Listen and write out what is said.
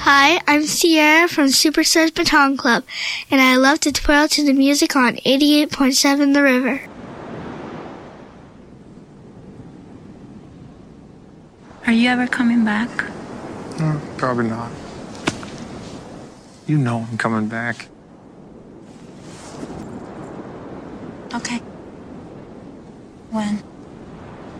Hi, I'm Sierra from Superstars Baton Club, and I love to twirl to the music on 88.7 The River. Are you ever coming back? No, probably not. You know I'm coming back. Okay. When?